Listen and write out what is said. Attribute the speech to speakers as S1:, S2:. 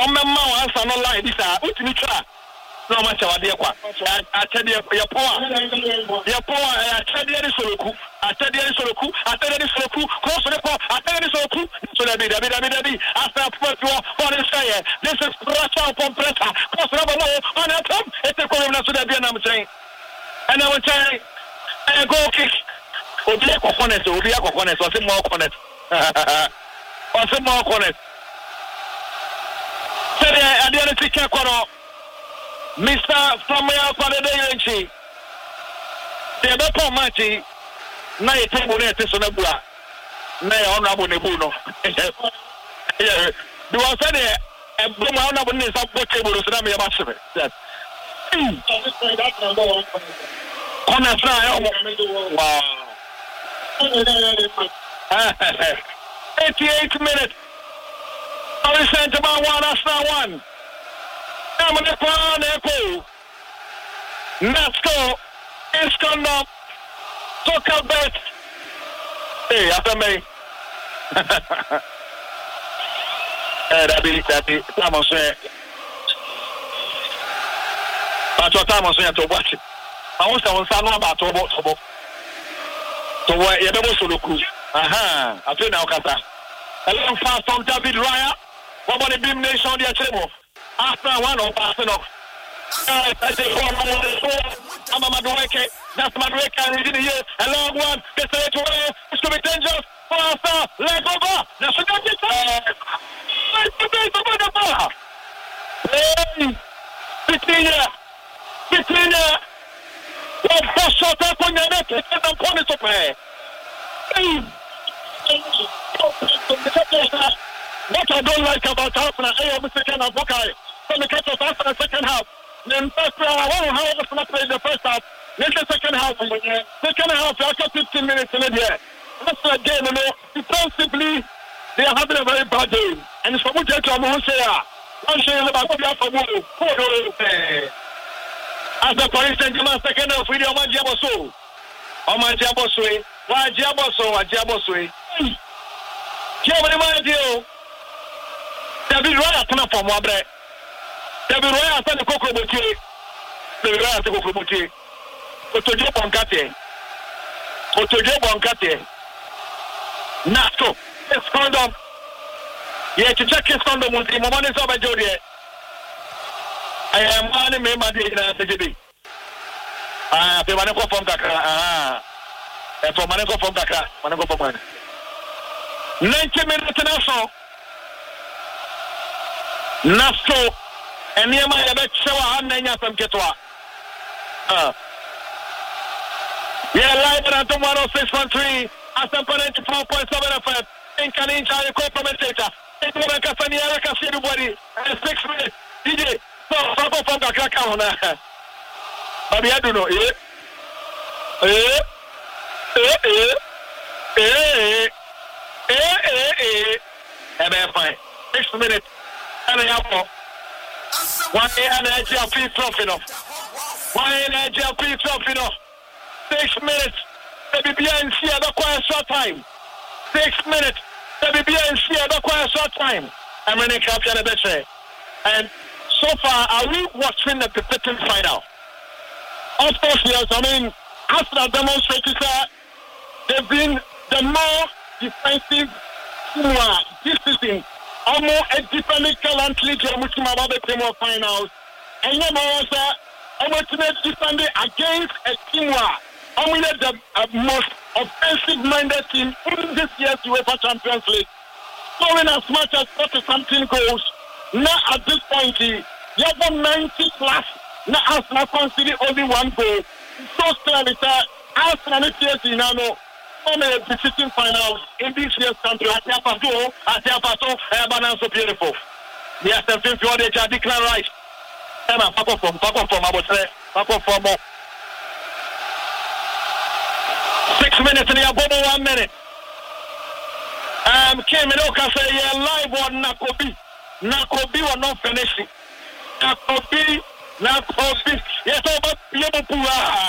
S1: some member answer no lie this ultimate try no much of the kwa I tell you your power I tell you soloku I tell you soloku cross the power I tell you soloku so that be after first one is say this is pressure upon pressure cross the ball on the top it's a corner so that be I'm saying and I will say a goal kick obi akokone so say more corners or some more corners say at the end ticket corner Mr. Samuel Padedenchi the better match na e table na te so na bua na e honorable nebu no yeah do I say the e ma honorable ne sa po table so na me ba sebe yes that number 1 corner wow 88 minutes Paris Saint-Germain 1 Arsenal 1 I'm on the plan echo Nasco Iskandar Toka bet hey after me that be time on say but what time on say to watch I want to know about to what you don't soloku I feel now kata a long pass from David Raya what about the Beam Nation on the table after one of passing off I say I'm Madueke that's Madueke and in here a long one gets it away it's going to be dangerous faster leg over that's a good time the ball hey Vitinha one first shot up on your neck and then point it up what I don't like about Arsenal I am second half okay so the catch of Arsenal second half then first half I don't know how Arsenal played the first half then the second half after 15 minutes in there that's the game you know defensively they are having a very bad day and it's for me to say I'm saying about as the Paris Saint-Germain second half with Omanjiaboso David Raya tana for Moabre. David Raya tana Kokrobotie. David Raya tana Kokrobotie. Otoje Bonkate. Nasco. It's condom. Yeah, to check his condom with him. Momani Soba Jodie. I am money me madi na CGB. Pe maneko from Dakar. For maneko from Dakar. Maneko from Dakar. 90 minutes now. Nasco and Yama Yabechawa and Nanya from Ketwa. Yeah, live at 106.3 as a opponent to 4.7 FM. In Kanincha, co-commentator. It's over Cassania, I can see everybody. And 6 minutes. DJ, so Papa from the crack on. But I don't know, fine. 6 minutes. And I have one energy of enough. 6 minutes. The BBNC at a quite short time. 6 minutes. The BBNC at a quite short time. I'm running capture the best. And so far, are we watching the pathetic final? Of course, yes. I mean, Arsenal demonstrated that they've been the more defensive team this season. Almost a different currently to the team of finals. And you know, almost defending against a team where the most offensive-minded team in this year's UEFA Champions League, scoring as much as 40-something goals. Now at this point, you have 90 plus. Now Arsenal conceded only one goal. So clearly that Arsenal is here now. Only a defeating final in this year's country. Atiapato, Banana so beautiful. Yes, and since you want to declare right. Emma, pack off from, I would say. Pack off from more. 6 minutes in the above 1 minute. Kim Minoka say, yeah, live on Nakobi will not finish it. Nakobi. Yes, over Yabapura.